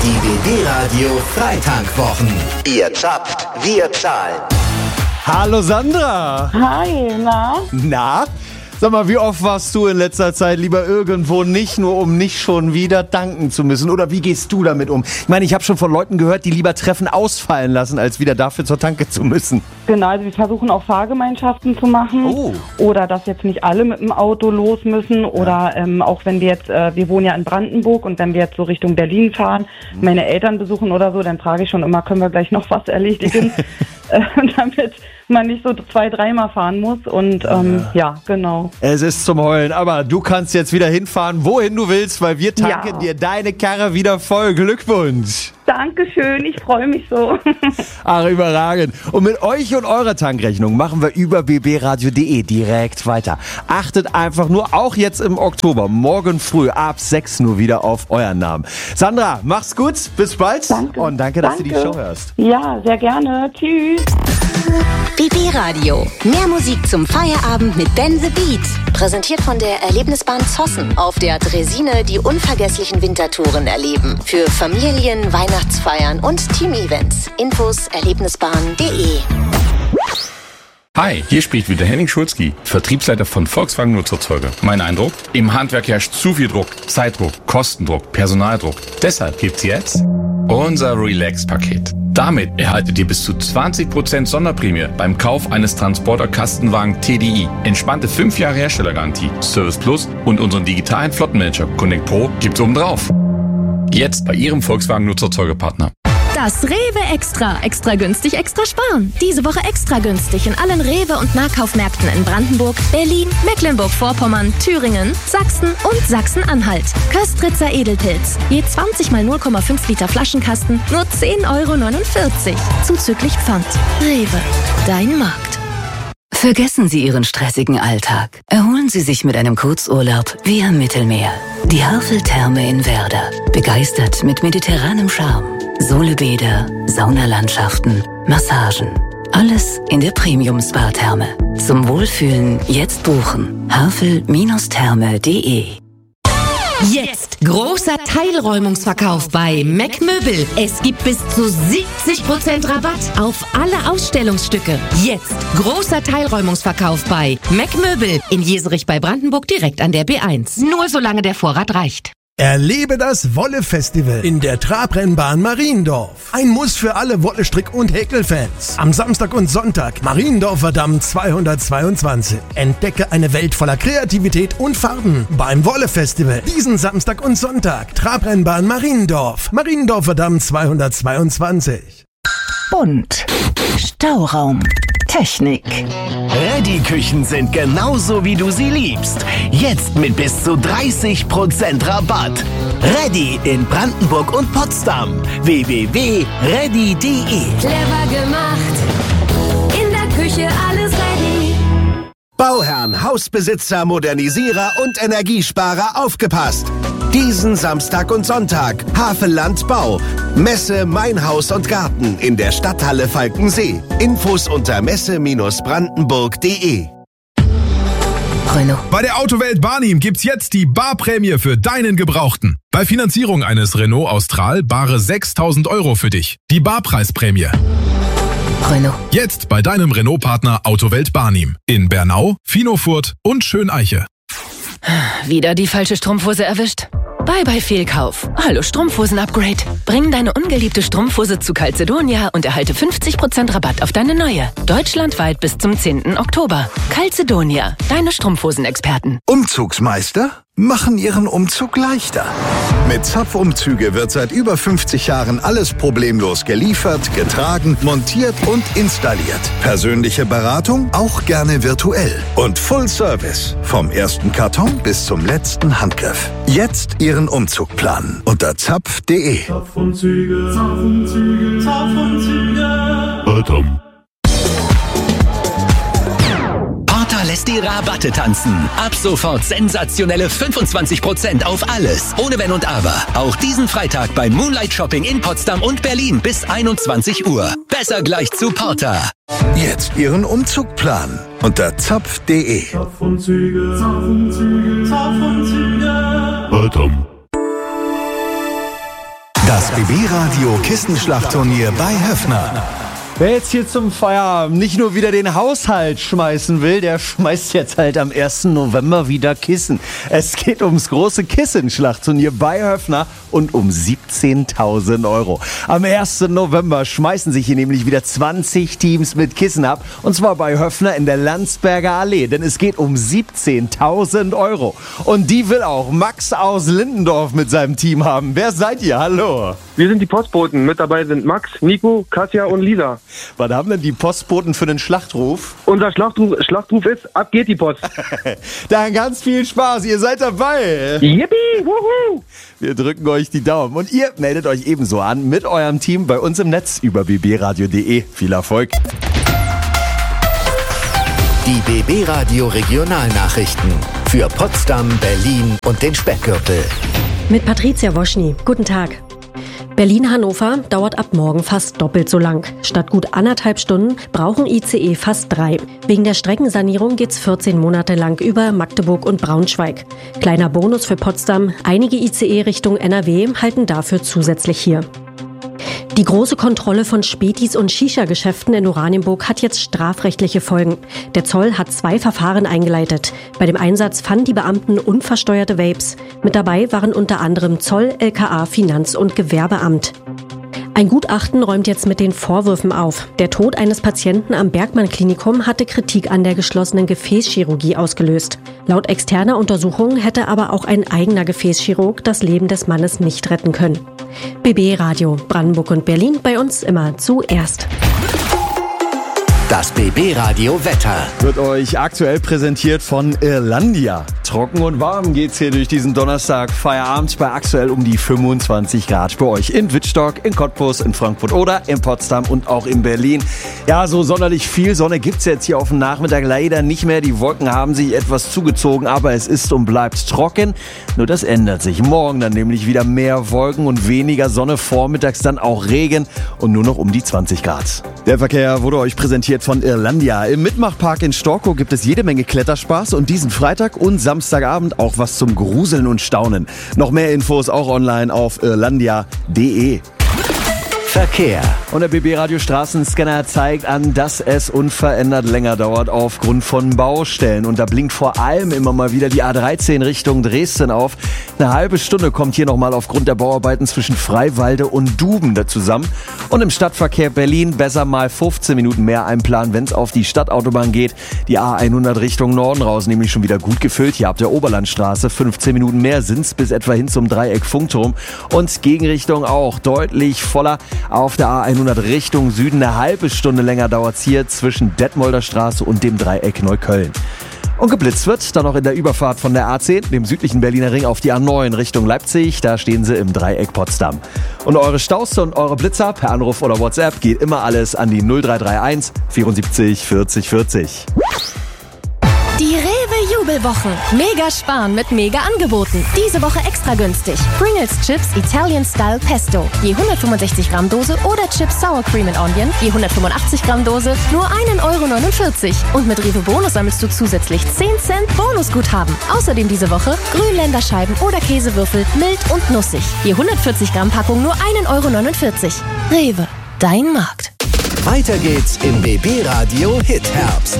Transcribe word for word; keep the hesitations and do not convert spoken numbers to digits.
Die B B-Radio Freitankwochen. Ihr zapft, wir zahlen. Hallo Sandra. Hi, na? Na? Sag mal, wie oft warst du in letzter Zeit lieber irgendwo nicht, nur um nicht schon wieder danken zu müssen? Oder wie gehst du damit um? Ich meine, ich habe schon von Leuten gehört, die lieber Treffen ausfallen lassen, als wieder dafür zur Tanke zu müssen. Genau, also wir versuchen auch Fahrgemeinschaften zu machen. Oh. Oder dass jetzt nicht alle mit dem Auto los müssen. Oder ähm, auch wenn wir jetzt, äh, wir wohnen ja in Brandenburg und wenn wir jetzt so Richtung Berlin fahren, mhm. meine Eltern besuchen oder so, dann frage ich schon immer, können wir gleich noch was erledigen? äh, damit man nicht so zwei, dreimal fahren muss. Und ähm, ja. ja, genau. Es ist zum Heulen, aber du kannst jetzt wieder hinfahren, wohin du willst, weil wir tanken Ja. dir deine Karre wieder voll. Glückwunsch! Dankeschön, ich freue mich so. Ach, überragend. Und mit euch und eurer Tankrechnung machen wir über b b radio punkt d e direkt weiter. Achtet einfach nur, auch jetzt im Oktober, morgen früh ab sechs nur wieder auf euren Namen. Sandra, mach's gut, bis bald. Danke. Und danke, dass Danke. du die Show hörst. Ja, sehr gerne. Tschüss. B B-Radio. Mehr Musik zum Feierabend mit Ben the Beat. Präsentiert von der Erlebnisbahn Zossen. Auf der Draisine die unvergesslichen Wintertouren erleben. Für Familien, Weihnachtsfeiern und Team-Events. Infos erlebnisbahn punkt d e. Hi, hier spricht wieder Henning Schulzki, Vertriebsleiter von Volkswagen Nutzerzeuger. Mein Eindruck? Im Handwerk herrscht zu viel Druck, Zeitdruck, Kostendruck, Personaldruck. Deshalb gibt's jetzt unser Relax-Paket. Damit erhaltet ihr bis zu zwanzig Prozent Sonderprämie beim Kauf eines Transporter-Kastenwagen T D I. Entspannte fünf Jahre Herstellergarantie, Service Plus und unseren digitalen Flottenmanager Connect Pro gibt's obendrauf. Jetzt bei Ihrem Volkswagen Nutzerzeugerpartner. Das Rewe Extra. Extra günstig, extra sparen. Diese Woche extra günstig in allen Rewe- und Nahkaufmärkten in Brandenburg, Berlin, Mecklenburg-Vorpommern, Thüringen, Sachsen und Sachsen-Anhalt. Köstritzer Edelpilz. Je zwanzig mal null Komma fünf Liter Flaschenkasten, nur zehn Euro neunundvierzig. Zuzüglich Pfand. Rewe. Dein Markt. Vergessen Sie Ihren stressigen Alltag. Erholen Sie sich mit einem Kurzurlaub wie am Mittelmeer. Die Havel-Therme in Werder. Begeistert mit mediterranem Charme. Solebäder, Saunalandschaften, Massagen. Alles in der Premium-Spa-Therme. Zum Wohlfühlen jetzt buchen. havel Therme punkt d e. Jetzt großer Teilräumungsverkauf bei Mac Möbel. Es gibt bis zu siebzig Prozent Rabatt auf alle Ausstellungsstücke. Jetzt großer Teilräumungsverkauf bei Mac Möbel in Jeserich bei Brandenburg direkt an der B eins. Nur solange der Vorrat reicht. Erlebe das Wolle-Festival in der Trabrennbahn Mariendorf. Ein Muss für alle Wolle-Strick- und Häkelfans. Am Samstag und Sonntag Mariendorfer Damm zweihundertzweiundzwanzig. Entdecke eine Welt voller Kreativität und Farben beim Wolle-Festival. Diesen Samstag und Sonntag Trabrennbahn Mariendorf. Mariendorfer Damm zweihundertzweiundzwanzig. Bunt. Stauraum. Technik. Ready-Küchen sind genauso, wie du sie liebst. Jetzt mit bis zu dreißig Prozent Rabatt. Ready in Brandenburg und Potsdam. w w w punkt ready punkt d e. Clever gemacht. In der Küche alles ready. Bauherren, Hausbesitzer, Modernisierer und Energiesparer, aufgepasst! Diesen Samstag und Sonntag Havelland Bau. Messe Mein Haus und Garten in der Stadthalle Falkensee. Infos unter messe Brandenburg punkt d e. Renault. Bei der Autowelt Barnim gibt's jetzt die Barprämie für deinen Gebrauchten. Bei Finanzierung eines Renault Austral bare sechstausend Euro für dich. Die Barpreisprämie. Renault. Jetzt bei deinem Renault-Partner Autowelt Barnim. In Bernau, Finofurt und Schöneiche. Wieder die falsche Strumpfhose erwischt? Bye bye Fehlkauf. Hallo Strumpfhosen-Upgrade. Bring deine ungeliebte Strumpfhose zu Calzedonia und erhalte fünfzig Prozent Rabatt auf deine neue. Deutschlandweit bis zum zehnten Oktober. Calzedonia, deine Strumpfhosen-Experten. Umzugsmeister machen Ihren Umzug leichter. Mit Zapfumzüge wird seit über fünfzig Jahren alles problemlos geliefert, getragen, montiert und installiert. Persönliche Beratung auch gerne virtuell. Und Full Service. Vom ersten Karton bis zum letzten Handgriff. Jetzt Ihren Umzug planen unter zapf punkt d e. Zapfumzüge, Zapfumzüge, Zapfumzüge. Porter lässt die Rabatte tanzen. Ab sofort sensationelle fünfundzwanzig Prozent auf alles. Ohne Wenn und Aber. Auch diesen Freitag beim Moonlight Shopping in Potsdam und Berlin bis einundzwanzig Uhr. Besser gleich zu Porter. Jetzt Ihren Umzug planen unter zapf punkt d e. Zapfumzüge, Zapfumzüge, Zapfumzüge. Das B B-Radio Kissenschlachtturnier bei Höffner. Wer jetzt hier zum Feierabend nicht nur wieder den Haushalt schmeißen will, der schmeißt jetzt halt am ersten November wieder Kissen. Es geht ums große Kissenschlachtturnier bei Höffner und um siebzehntausend Euro. Am ersten November schmeißen sich hier nämlich wieder zwanzig Teams mit Kissen ab. Und zwar bei Höffner in der Landsberger Allee. Denn es geht um siebzehntausend Euro. Und die will auch Max aus Lindendorf mit seinem Team haben. Wer seid ihr? Hallo. Wir sind die Postboten. Mit dabei sind Max, Nico, Katja und Lisa. Was haben denn die Postboten für den Schlachtruf? Unser Schlachtruf, Schlachtruf ist, ab geht die Post. Dann ganz viel Spaß, ihr seid dabei. Yippie, wuhu. Wir drücken euch die Daumen und ihr meldet euch ebenso an mit eurem Team bei uns im Netz über b b radio punkt d e. Viel Erfolg. Die B B-Radio Regionalnachrichten für Potsdam, Berlin und den Speckgürtel. Mit Patricia Woschny. Guten Tag. Berlin-Hannover dauert ab morgen fast doppelt so lang. Statt gut anderthalb Stunden brauchen I C E fast drei. Wegen der Streckensanierung geht's vierzehn Monate lang über Magdeburg und Braunschweig. Kleiner Bonus für Potsdam. Einige I C E Richtung N R W halten dafür zusätzlich hier. Die große Kontrolle von Spätis und Shisha-Geschäften in Oranienburg hat jetzt strafrechtliche Folgen. Der Zoll hat zwei Verfahren eingeleitet. Bei dem Einsatz fanden die Beamten unversteuerte Vapes. Mit dabei waren unter anderem Zoll, L K A, Finanz- und Gewerbeamt. Ein Gutachten räumt jetzt mit den Vorwürfen auf. Der Tod eines Patienten am Bergmann-Klinikum hatte Kritik an der geschlossenen Gefäßchirurgie ausgelöst. Laut externer Untersuchungen hätte aber auch ein eigener Gefäßchirurg das Leben des Mannes nicht retten können. B B-Radio, Brandenburg und Berlin, bei uns immer zuerst. Das B B-Radio Wetter wird euch aktuell präsentiert von Irlandia. Trocken und warm geht's hier durch diesen Donnerstag. Feierabend bei aktuell um die fünfundzwanzig Grad bei euch in Wittstock, in Cottbus, in Frankfurt oder in Potsdam und auch in Berlin. Ja, so sonderlich viel Sonne gibt's jetzt hier auf dem Nachmittag leider nicht mehr. Die Wolken haben sich etwas zugezogen, aber es ist und bleibt trocken. Nur das ändert sich. Morgen dann nämlich wieder mehr Wolken und weniger Sonne. Vormittags dann auch Regen und nur noch um die zwanzig Grad. Der Verkehr wurde euch präsentiert von Irlandia. Im Mitmachpark in Storkow gibt es jede Menge Kletterspaß und diesen Freitag und Samstagabend auch was zum Gruseln und Staunen. Noch mehr Infos auch online auf irlandia punkt d e. Verkehr. Und der B B-Radio Straßenscanner zeigt an, dass es unverändert länger dauert aufgrund von Baustellen. Und da blinkt vor allem immer mal wieder die A dreizehn Richtung Dresden auf. Eine halbe Stunde kommt hier nochmal aufgrund der Bauarbeiten zwischen Freiwalde und Duben da zusammen. Und im Stadtverkehr Berlin besser mal fünfzehn Minuten mehr einplanen, wenn es auf die Stadtautobahn geht. Die A hundert Richtung Norden raus, nämlich schon wieder gut gefüllt. Hier ab der Oberlandstraße fünfzehn Minuten mehr sind's bis etwa hin zum Dreieck Funkturm. Und Gegenrichtung auch deutlich voller. Auf der A hundert Richtung Süden eine halbe Stunde länger dauert's hier zwischen Detmolder Straße und dem Dreieck Neukölln. Und geblitzt wird dann noch in der Überfahrt von der A zehn, dem südlichen Berliner Ring, auf die A neun Richtung Leipzig. Da stehen sie im Dreieck Potsdam. Und eure Staus und eure Blitzer per Anruf oder WhatsApp geht immer alles an die null drei drei eins vierundsiebzig vierzig vierzig. Die Rewe Jubelwochen. Mega sparen mit mega Angeboten. Diese Woche extra günstig. Pringles Chips Italian Style Pesto. Je hundertfünfundsechzig Gramm Dose oder Chips Sour Cream and Onion. Je hundertfünfundachtzig Gramm Dose. Nur ein Euro neunundvierzig. Und mit Rewe Bonus sammelst du zusätzlich zehn Cent Bonusguthaben. Außerdem diese Woche Grünländerscheiben oder Käsewürfel mild und nussig. Je hundertvierzig Gramm Packung nur ein Euro neunundvierzig. Rewe, dein Markt. Weiter geht's im B B-Radio Hit Herbst.